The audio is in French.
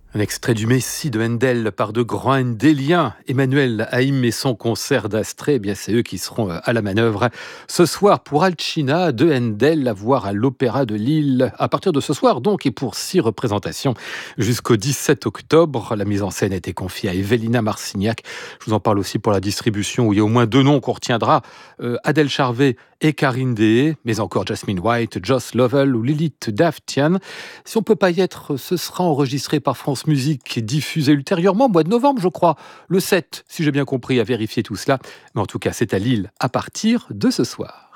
Un extrait du Messie de Handel par de grands Handéliens. Emmanuel Haïm et son concert d'Astrée, eh bien c'est eux qui seront à la manœuvre ce soir pour Alcina de Handel, à voir à l'Opéra de Lille. À partir de ce soir donc, et pour 6 représentations jusqu'au 17 octobre. La mise en scène a été confiée à Evelina Marcignac. Je vous en parle aussi pour la distribution, où il y a au moins 2 noms qu'on retiendra. Adèle Charvet et Karine Deshaies, mais encore Jasmine White, Joss Lovell ou Lilith Daftian. Si on ne peut pas y être, ce sera enregistré par France Musique et diffusé ultérieurement au mois de novembre, je crois. Le 7, si j'ai bien compris, à vérifier tout cela. Mais en tout cas, c'est à Lille à partir de ce soir.